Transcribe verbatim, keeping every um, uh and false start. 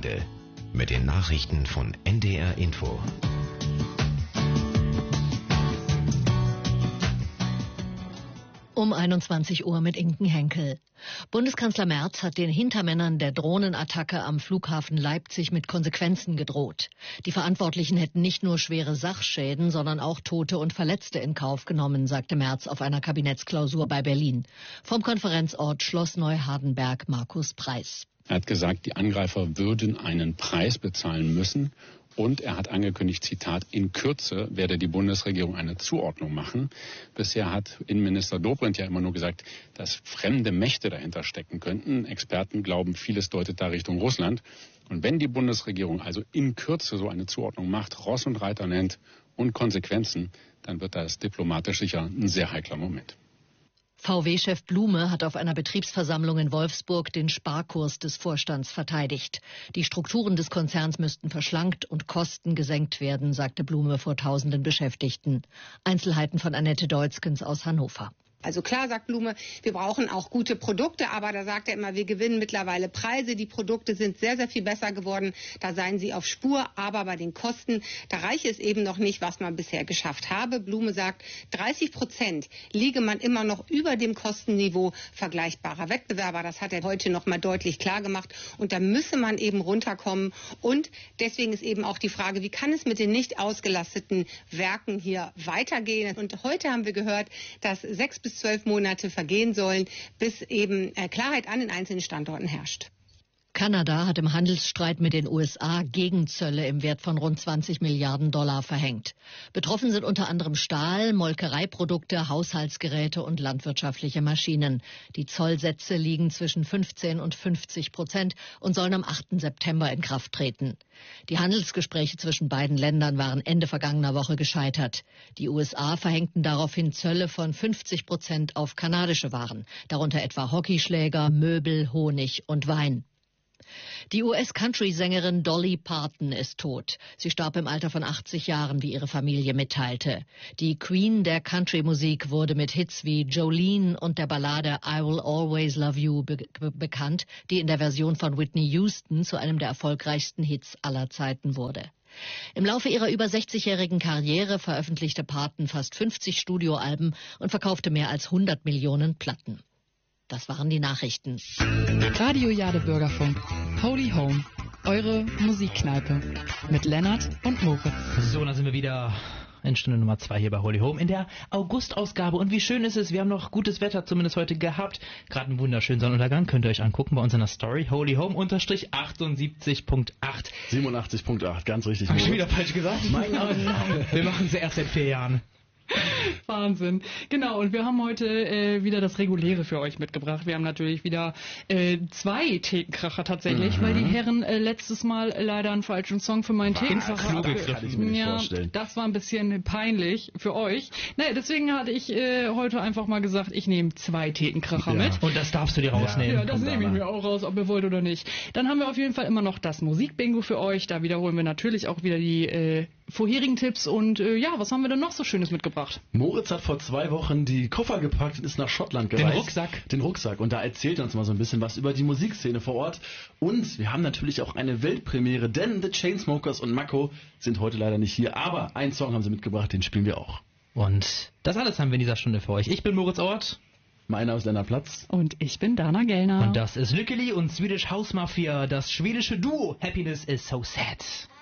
gerade mit den Nachrichten von N D R Info. Um einundzwanzig Uhr mit Inken Henkel. Bundeskanzler Merz hat den Hintermännern der Drohnenattacke am Flughafen Leipzig mit Konsequenzen gedroht. Die Verantwortlichen hätten nicht nur schwere Sachschäden, sondern auch Tote und Verletzte in Kauf genommen, sagte Merz auf einer Kabinettsklausur bei Berlin. Vom Konferenzort Schloss Neuhardenberg Markus Preis. Er hat gesagt, die Angreifer würden einen Preis bezahlen müssen. Und er hat angekündigt, Zitat, in Kürze werde die Bundesregierung eine Zuordnung machen. Bisher hat Innenminister Dobrindt ja immer nur gesagt, dass fremde Mächte dahinter stecken könnten. Experten glauben, vieles deutet da Richtung Russland. Und wenn die Bundesregierung also in Kürze so eine Zuordnung macht, Ross und Reiter nennt und Konsequenzen, dann wird das diplomatisch sicher ein sehr heikler Moment. V W-Chef Blume hat auf einer Betriebsversammlung in Wolfsburg den Sparkurs des Vorstands verteidigt. Die Strukturen des Konzerns müssten verschlankt und Kosten gesenkt werden, sagte Blume vor tausenden Beschäftigten. Einzelheiten von Annette Deutzkens aus Hannover. Also klar, sagt Blume, wir brauchen auch gute Produkte, aber da sagt er immer, wir gewinnen mittlerweile Preise. Die Produkte sind sehr, sehr viel besser geworden. Da seien sie auf Spur, aber bei den Kosten, da reiche es eben noch nicht, was man bisher geschafft habe. Blume sagt, dreißig Prozent liege man immer noch über dem Kostenniveau vergleichbarer Wettbewerber. Das hat er heute noch mal deutlich klar gemacht. Und da müsse man eben runterkommen. Und deswegen ist eben auch die Frage, wie kann es mit den nicht ausgelasteten Werken hier weitergehen? Und heute haben wir gehört, dass sechs bis zwölf Monate vergehen sollen, bis eben Klarheit an den einzelnen Standorten herrscht. Kanada hat im Handelsstreit mit den U S A Gegenzölle im Wert von rund zwanzig Milliarden Dollar verhängt. Betroffen sind unter anderem Stahl, Molkereiprodukte, Haushaltsgeräte und landwirtschaftliche Maschinen. Die Zollsätze liegen zwischen fünfzehn und fünfzig Prozent und sollen am achten September in Kraft treten. Die Handelsgespräche zwischen beiden Ländern waren Ende vergangener Woche gescheitert. Die U S A verhängten daraufhin Zölle von fünfzig Prozent auf kanadische Waren, darunter etwa Hockeyschläger, Möbel, Honig und Wein. Die U S-Country-Sängerin Dolly Parton ist tot. Sie starb im Alter von achtzig Jahren, wie ihre Familie mitteilte. Die Queen der Country-Musik wurde mit Hits wie Jolene und der Ballade I Will Always Love You be- be- bekannt, die in der Version von Whitney Houston zu einem der erfolgreichsten Hits aller Zeiten wurde. Im Laufe ihrer über sechzigjährigen Karriere veröffentlichte Parton fast fünfzig Studioalben und verkaufte mehr als hundert Millionen Platten. Das waren die Nachrichten. Radio Jade Bürgerfunk. Holy Home. Eure Musikkneipe. Mit Lennart und Moritz. So, dann sind wir wieder in Stunde Nummer zwei hier bei Holy Home in der August-Ausgabe. Und wie schön ist es, wir haben noch gutes Wetter zumindest heute gehabt. Gerade einen wunderschönen Sonnenuntergang. Könnt ihr euch angucken bei uns in der Story. Holy Home unterstrich achtundsiebzig Komma acht. siebenundachtzig Komma acht, ganz richtig. Hab ich schon wieder falsch gesagt? Mein Name. Wir machen es erst seit vier Jahren. Wahnsinn. Genau, und wir haben heute äh, wieder das Reguläre für euch mitgebracht. Wir haben natürlich wieder äh, zwei Thekenkracher tatsächlich, mhm. weil die Herren äh, letztes Mal leider einen falschen Song für meinen Thekenkracher hatten. Kann ich mir nicht ja, vorstellen. Das war ein bisschen peinlich für euch. Naja, deswegen hatte ich äh, heute einfach mal gesagt, ich nehme zwei Thekenkracher ja. mit. Und das darfst du dir rausnehmen. Ja, das nehme ich mir auch raus, ob ihr wollt oder nicht. Dann haben wir auf jeden Fall immer noch das Musikbingo für euch. Da wiederholen wir natürlich auch wieder die äh, vorherigen Tipps. Und äh, ja, was haben wir denn noch so Schönes mitgebracht? Moritz hat vor zwei Wochen die Koffer gepackt und ist nach Schottland gereist. Den Rucksack. Den Rucksack. Und da erzählt er uns mal so ein bisschen was über die Musikszene vor Ort. Und wir haben natürlich auch eine Weltpremiere, denn The Chainsmokers und Mako sind heute leider nicht hier. Aber einen Song haben sie mitgebracht, den spielen wir auch. Und das alles haben wir in dieser Stunde für euch. Ich bin Moritz Ort. Mein Name ist Lennart Platz. Und ich bin Dana Gellner. Und das ist Lykkeli und Swedish House Mafia, das schwedische Duo Happiness is so sad.